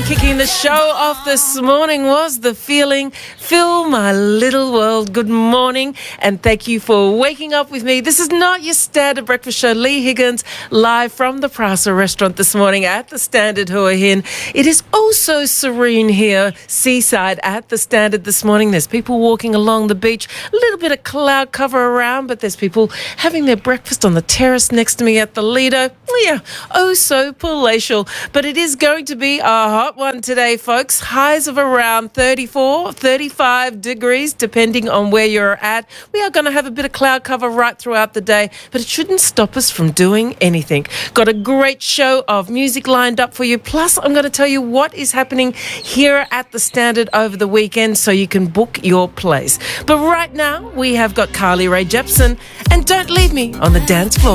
Kicking the show off this morning was The Feeling. Fill my little world. Good morning and thank you for waking up with me. This is not your standard breakfast show. Lee Higgins live from the Prasa restaurant this morning at the Standard Hua Hin. It is also serene here seaside at the Standard this morning. There's people walking along the beach. A little bit of cloud cover around, but there's people having their breakfast on the terrace next to me at the Lido. Yeah, oh so palatial. But it is going to be a hot one today, folks. Highs of around 34, 35 degrees, depending on where you're at. We are going to have a bit of cloud cover right throughout the day, but it shouldn't stop us from doing anything. Got a great show of music lined up for you. Plus, I'm going to tell you what is happening here at the Standard over the weekend so you can book your place. But right now, we have got Carly Rae Jepsen, and Don't Leave Me on the Dance Floor.